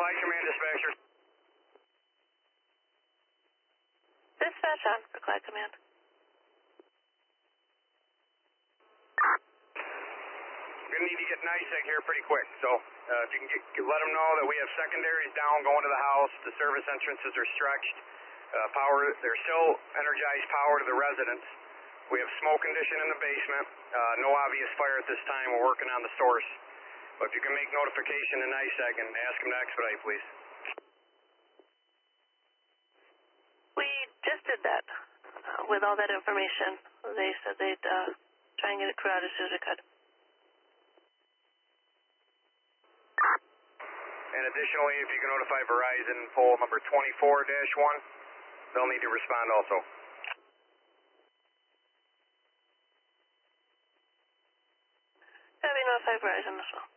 Flight Command dispatcher. Dispatch on for Flight Command. We're going to need to get NISEC here pretty quick, so if you can let them know that we have secondaries down going to the house, the service entrances are stretched, there's still energized power to the residence. We have smoke condition in the basement, no obvious fire at this time. We're working on the source. But if you can make notification to NISEC and ask them to expedite, please. We just did that with all that information. They said they'd try and get a crew out as soon as we could. And additionally, if you can notify Verizon pole number 24-1, they'll need to respond also. Yeah, we notify Verizon as well.